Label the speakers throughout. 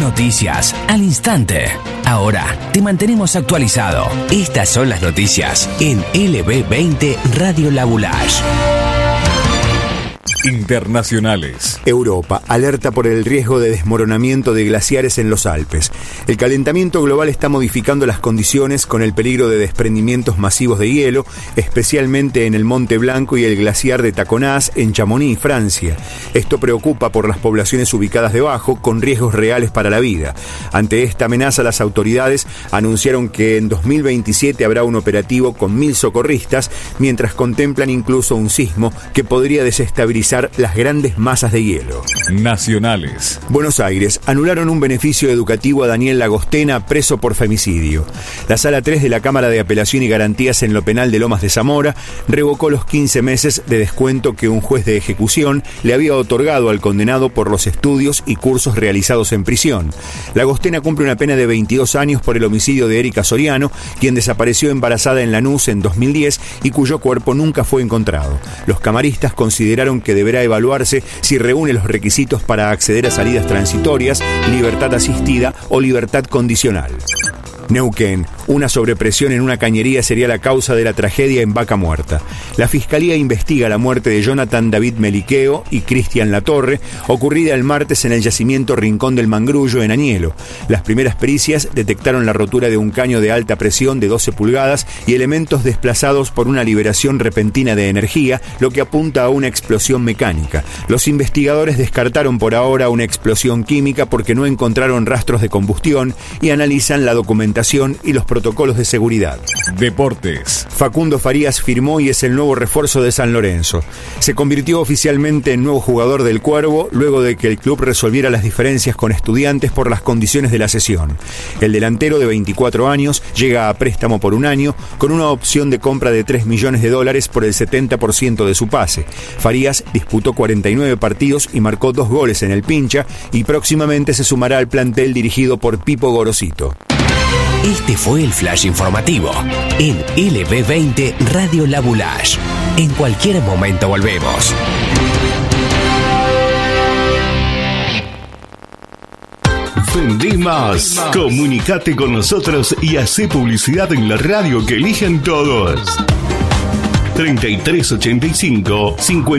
Speaker 1: Noticias al instante. Ahora te mantenemos actualizado. Estas son las noticias en LB20 Radio Labulash.
Speaker 2: Internacionales.
Speaker 3: Europa alerta por el riesgo de desmoronamiento de glaciares en los Alpes. El calentamiento global está modificando las condiciones con el peligro de desprendimientos masivos de hielo, especialmente en el Monte Blanco y el glaciar de Taconás en Chamonix, Francia. Esto preocupa por las poblaciones ubicadas debajo, con riesgos reales para la vida. Ante esta amenaza, las autoridades anunciaron que en 2027 habrá un operativo con 1.000 socorristas, mientras contemplan incluso un sismo que podría desestabilizar las grandes masas de hielo.
Speaker 2: Nacionales.
Speaker 3: Buenos Aires anularon un beneficio educativo a Daniel Lagostena, preso por femicidio. La Sala 3 de la Cámara de Apelación y Garantías en lo Penal de Lomas de Zamora revocó los 15 meses de descuento que un juez de ejecución le había otorgado al condenado por los estudios y cursos realizados en prisión. Lagostena cumple una pena de 22 años por el homicidio de Erika Soriano, quien desapareció embarazada en Lanús en 2010 y cuyo cuerpo nunca fue encontrado. Los camaristas consideraron que deberá evaluarse si reúne los requisitos para acceder a salidas transitorias, libertad asistida o libertad condicional. Neuquén. Una sobrepresión en una cañería sería la causa de la tragedia en Vaca Muerta. La Fiscalía investiga la muerte de Jonathan David Meliqueo y Cristian Latorre, ocurrida el martes en el yacimiento Rincón del Mangrullo, en Añelo. Las primeras pericias detectaron la rotura de un caño de alta presión de 12 pulgadas y elementos desplazados por una liberación repentina de energía, lo que apunta a una explosión mecánica. Los investigadores descartaron por ahora una explosión química porque no encontraron rastros de combustión y analizan la documentación y los protocolos de seguridad.
Speaker 2: Deportes.
Speaker 3: Facundo Farías firmó y es el nuevo refuerzo de San Lorenzo. Se convirtió oficialmente en nuevo jugador del Cuervo luego de que el club resolviera las diferencias con Estudiantes por las condiciones de la cesión. El delantero de 24 años llega a préstamo por un año con una opción de compra de $3 millones por el 70% de su pase. Farías disputó 49 partidos y marcó 2 goles en el Pincha y próximamente se sumará al plantel dirigido por Pipo Gorosito.
Speaker 1: Este fue el flash informativo en LB20 Radio Labulash. En cualquier momento volvemos.
Speaker 4: Vendí más. Comunicate con nosotros y hacé publicidad en la radio que eligen todos. 3385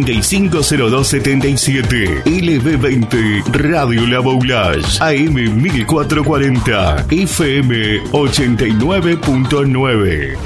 Speaker 4: 550277 LB20 Radio La Boulash AM 1440 FM 89.9.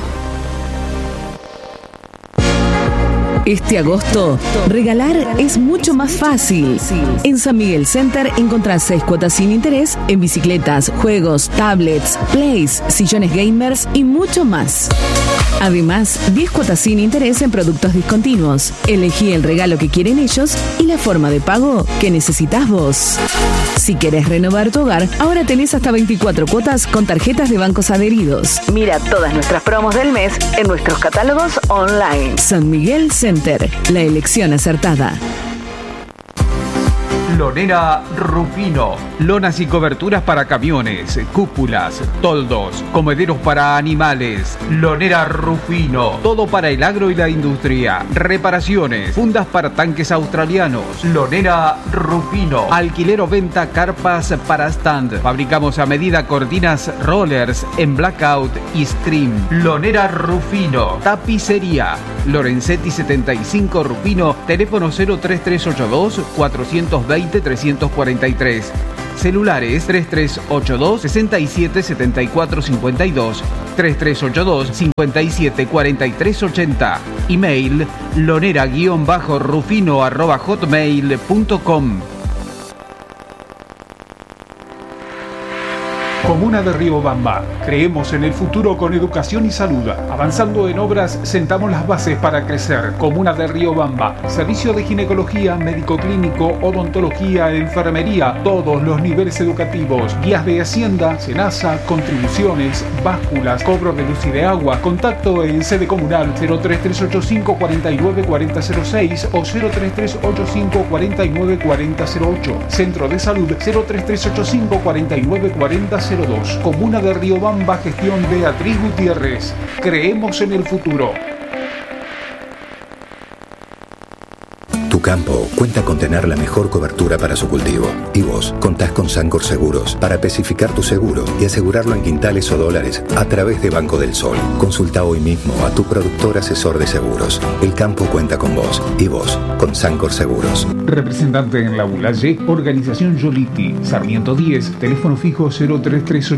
Speaker 5: Este agosto, regalar es mucho más fácil. En San Miguel Center encontrás 6 cuotas sin interés en bicicletas, juegos, tablets, plays, sillones gamers y mucho más. Además, 10 cuotas sin interés en productos discontinuos. Elegí el regalo que quieren ellos y la forma de pago que necesitas vos. Si querés renovar tu hogar, ahora tenés hasta 24 cuotas con tarjetas de bancos adheridos. Mira todas nuestras promos del mes en nuestros catálogos online. San Miguel Center, la elección acertada.
Speaker 6: Lonera Rufino. Lonas y coberturas para camiones, cúpulas, toldos, comederos para animales. Lonera Rufino. Todo para el agro y la industria. Reparaciones, fundas para tanques australianos. Lonera Rufino. Alquiler o venta carpas para stand. Fabricamos a medida cortinas rollers en blackout y stream. Lonera Rufino. Tapicería. Lorenzetti 75 Rufino. Teléfono 03382 420 343. Celulares 3382 67 74 52, 3382 57 43 80. Email lonera-rufino@hotmail.com.
Speaker 7: Comuna de Riobamba. Creemos en el futuro con educación y salud. Avanzando en obras, sentamos las bases para crecer. Comuna de Riobamba. Servicio de ginecología, médico clínico, odontología, enfermería, todos los niveles educativos. Guías de Hacienda, Senasa, contribuciones, básculas, cobro de luz y de agua. Contacto en sede comunal 03385 49 4006 o 03385 49 4008. Centro de Salud 03385 49 4002. Comuna de Riobamba, gestión Beatriz Gutiérrez. Creemos en el futuro.
Speaker 3: Tu
Speaker 8: campo cuenta con tener la mejor cobertura para su cultivo. Y vos contás con Sancor Seguros para especificar tu seguro y asegurarlo en quintales o dólares a través de Banco del Sol. Consulta hoy mismo a tu productor asesor de seguros. El campo cuenta con vos y vos con Sancor Seguros.
Speaker 7: Representante en La Bulaye, Organización Yoliti, Sarmiento 10, teléfono fijo 0338